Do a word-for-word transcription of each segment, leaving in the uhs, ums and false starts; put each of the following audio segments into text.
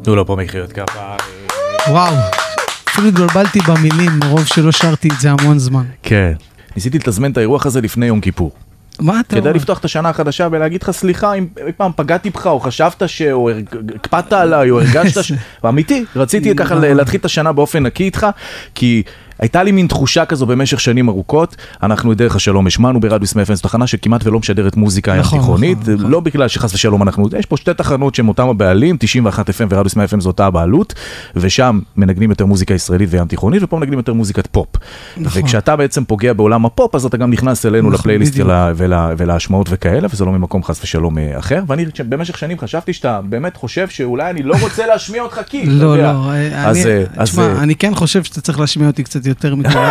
תנו לו פה מחיאות כפיים. וואו, אפילו התבלבלתי במילים, מרוב שלא שרתי את זה המון זמן. כן. ניסיתי לתזמן את האירוח הזה לפני יום כיפור. מה אתה אומר? כדי לפתוח את השנה החדשה ולהגיד לך סליחה אם אי פעם פגעתי בך או חשבת ש... או הקפדת עליי או הרגשת ש... ואמיתי, רציתי ככה להתחיל את השנה באופן נקי איתך, כי הייתה לי מין תחושה כזו במשך שנים ארוכות. אנחנו דרך השלום השמענו ברדיו סמי אף אם, זו תחנה שכמעט ולא משדרת מוזיקה ים תיכונית, לא בגלל שחס ושלום אנחנו, יש פה שתי תחנות שהם אותם הבעלים, תשעים ואחת אף אם ורדיו סמי אף אם זו אותה הבעלות, ושם מנגנים יותר מוזיקה ישראלית וים תיכונית, ופה מנגנים יותר מוזיקת פופ. וכשאתה בעצם פוגע בעולם הפופ, אז אתה גם נכנס אלינו לפלייליסט ולהשמעות וכאלה, וזה לא ממקום חס ושלום אחר. ואני במשך שנים חשבתי שאתה באמת חושב שאולי אני לא רוצה להשמיע אותך כי, לא, לא, אני כן חושב שאתה צריך להשמיע אותי קצת יותר מכאלה.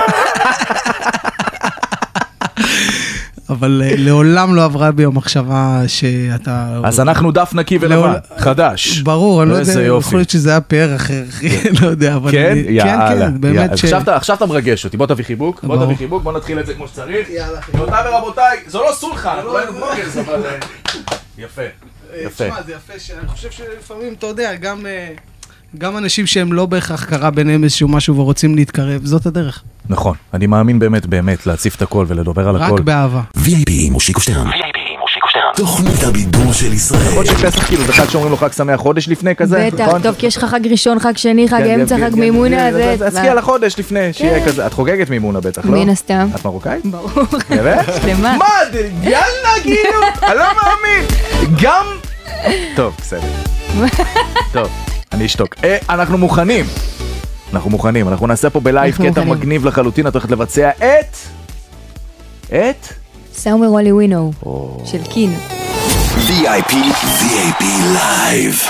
אבל לעולם לא עברה בי המחשבה שאתה... אז אנחנו דף נקי ולבן, חדש. ברור, אני לא יודע, יכול להיות שזה היה פאר אחר, לא יודע, אבל... כן? יאללה. כן, כן, באמת ש... עכשיו אתה מרגש אותי, בוא תביא חיבוק, בוא תביא חיבוק, בוא נתחיל את זה כמו שצריך. יאללה. רבותיי ורבותיי, זו לא סולחה, אנחנו לא היינו בלוגרס, אבל... יפה, יפה. תשמע, זה יפה, שאני חושב שלפעמים, אתה יודע, גם... גם אנשים שהם לא בהכרח קרה ביניהם איזשהו משהו ורוצים להתקרב, זאת הדרך. נכון, אני מאמין באמת באמת להציף את הכל ולדובר על הכל. רק באהבה. וי איי פי עם מושיקו שטרן. וי איי פי עם מושיקו שטרן. תוכנית הבידור של ישראל. נכון שפסח כאילו זה חג שאומרים לו חג שמח חודש לפני כזה? בטח, טוב כי יש לך חג ראשון, חג שני, חג אמצע, חג מימונה. אז תזכי על החודש לפני שיהיה כזה. את חוגגת מימונה בטח, לא? מן הסתם. את מרוקאית? ברור. באמת? שלמה. מה? יאללה כאילו, אני לא מאמין. גם... טוב, בסדר. טוב. אני אשתוק. אה, אנחנו מוכנים. אנחנו מוכנים. אנחנו נעשה פה בלייב קטע מגניב לחלוטין. את הולכת לבצע את... את? סאומר וולי ווינו. של קין. וי איי פי, וי איי פי לייב.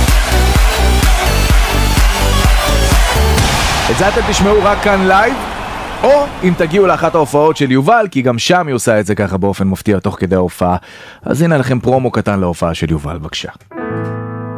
את זה אתם תשמעו רק כאן לייב, או אם תגיעו לאחת ההופעות של יובל, כי גם שם היא עושה את זה ככה באופן מפתיע תוך כדי ההופעה. אז הנה לכם פרומו קטן להופעה של יובל, בבקשה.